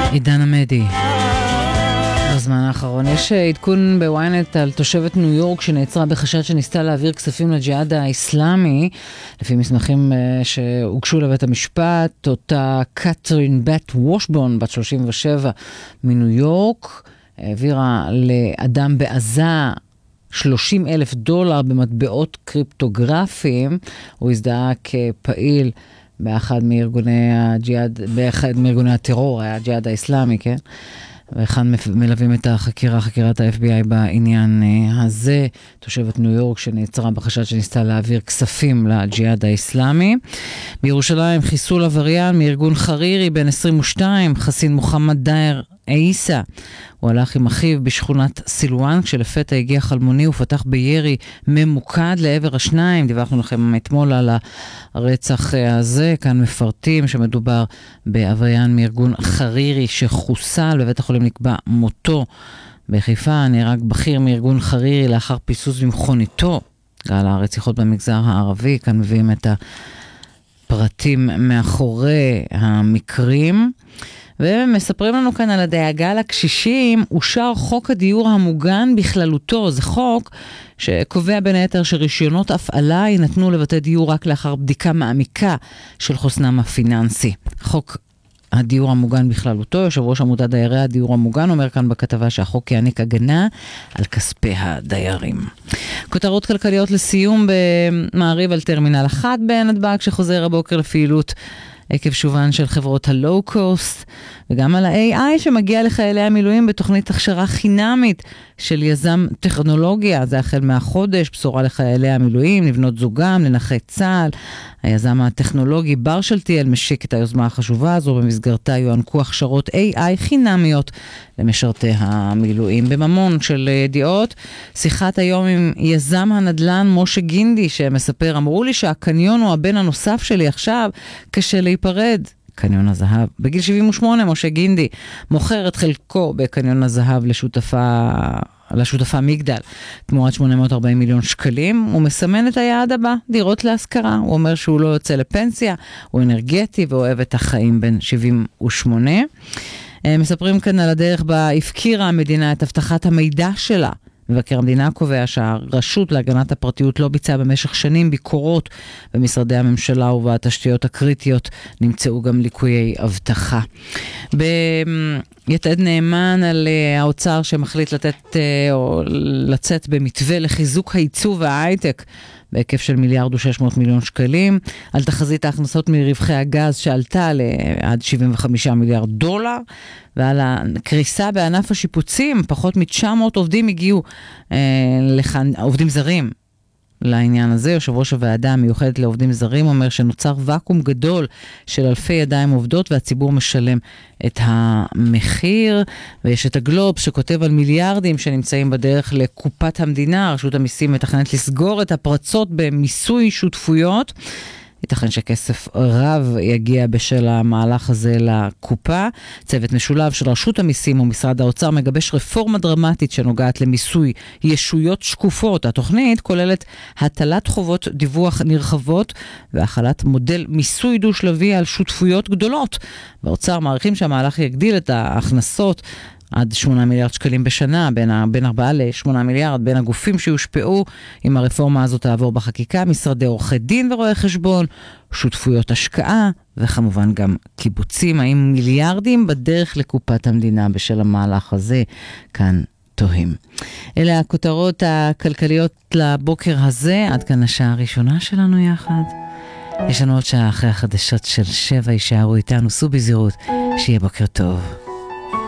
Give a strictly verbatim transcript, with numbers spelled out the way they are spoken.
עידן עמדי. בזמן האחרון יש עדכון בוויינט על תושבת ניו יורק שנעצרה בחשד שניסתה להעביר כספים לג'יהאד האסלאמי. לפי מסמכים שהוגשו לבית המשפט, אותה קתרין בת וושבון, בת שלושים ושבע מניו יורק, העבירה לאדם בעזה שלושים אלף דולר במטבעות קריפטוגרפיים. הוא הזדהה כפעיל באחד מארגוני הג'יהאד, באחד מארגוני הטרור, הג'יהאד האסלאמי, כן? ואחד מלווים את החקירה, חקירת ה-אף בי איי בעניין הזה, תושבת ניו יורק שנעצרה בחשד שניסתה להעביר כספים לג'יהאד האסלאמי. בירושלים חיסול עבריין מארגון חרירי בן עשרים ושתיים, חסין מוחמד דאר עיסא. הוא הלך עם אחיו בשכונת סילואן, כשלפתע הגיע חלמוני ופתח בירי ממוקד לעבר השניים. דיווחנו לכם אתמול על הרצח הזה, כאן מפרטים שמדובר בעבריין מארגון חרירי שחוסל, בבית החולים נקבע מותו. בחיפה נהרג בכיר מארגון חרירי לאחר פיסוס במכוניתו. על הרציחות במגזר הערבי, כאן מביאים את הפרטים מאחורי המקרים. ומספרים לנו כאן על הדאגה לקשישים. אושר חוק הדיור המוגן בכללותו. זה חוק שקובע בין היתר שרישיונות הפעלה יינתנו לבתי דיור רק לאחר בדיקה מעמיקה של חוסנם הפיננסי. חוק הדיור המוגן בכללותו, יושב ראש עמותת דיירי הדיור המוגן, אומר כאן בכתבה שהחוק יעניק הגנה על כספי הדיירים. כותרות כלכליות לסיום במעריב על טרמינל אחד בנתב"ג שחוזר הבוקר לפעילות עקב שובן של חברות הלואו-קוסט, וגם על ה-איי איי שמגיע לחיילי המילואים בתוכנית הכשרה חינמית של יזם טכנולוגיה. זה החל מהחודש, בשורה לחיילי המילואים, לבנות זוגם, לנכי צה"ל. היזם הטכנולוגי בר שלטיאל משיק את היוזמה החשובה הזו, במסגרתה יוענקו הכשרות איי איי חינמיות למשרתי המילואים. בממון של ידיעות, שיחת היום עם יזם הנדלן משה גינדי, שמספר, אמרו לי שהקניון הוא הבן הנוסף שלי עכשיו, קשה להיפרד. קניון הזהב. בגיל שבעים ושמונה, משה גינדי מוכר את חלקו בקניון הזהב לשותפה, לשותפה מגדל, תמורת שמונה מאות וארבעים מיליון שקלים. הוא מסמן את היעד הבא, דירות להשכרה. הוא אומר שהוא לא יוצא לפנסיה, הוא אנרגטי ואוהב את החיים בין שבעים ושמונה. מספרים כאן על הדרך בה הפקירה המדינה את הבטחת המידע שלה. מבקר המדינה קובע שהרשות להגנת הפרטיות לא ביצעה במשך שנים ביקורות במשרדי הממשלה ובתשתיות הקריטיות. נמצאו גם ליקויי הבטחה. ביתד נאמן על האוצר שמחליט לתת או לצאת במתווה לחיזוק הייצוא וההייטק בהיקף של מיליארד ושש מאות מיליון שקלים, על תחזית ההכנסות מרווחי הגז שעלתה לעד שבעים וחמישה מיליארד דולר, ועל הקריסה בענף השיפוצים, פחות מ-תשע מאות עובדים הגיעו, אה, לכאן, עובדים זרים. לעניין הזה, יושב ראש הוועדה המיוחדת לעובדים זרים אומר שנוצר וקום גדול של אלפי ידיים עובדות והציבור משלם את המחיר. ויש את הגלובס שכותב על מיליארדים שנמצאים בדרך לקופת המדינה. רשות המיסים מתכננת לסגור את הפרצות במיסוי שותפויות. ייתכן שכסף רב יגיע בשל המהלך הזה לקופה. צוות משולב של רשות המיסים ומשרד האוצר מגבש רפורמה דרמטית שנוגעת למיסוי ישויות שקופות. התוכנית כוללת הטלת חובות דיווח נרחבות והחלת מודל מיסוי דו-שלבי על שותפויות גדולות. באוצר מעריכים שהמהלך יגדיל את ההכנסות עד שמונה מיליארד שקלים בשנה, בין, בין ארבעה לשמונה מיליארד, בין הגופים שיושפעו אם הרפורמה הזאת תעבור בחקיקה, משרדי עורכי דין ורואי חשבון, שותפויות השקעה, וכמובן גם קיבוצים. האם מיליארדים בדרך לקופת המדינה בשל המהלך הזה? כאן תוהים. אלה הכותרות הכלכליות לבוקר הזה, עד כאן השעה הראשונה שלנו יחד. יש לנו עוד שעה אחרי החדשות של שבע, יישארו איתנו, סעו בזהירות, שיהיה בוקר טוב.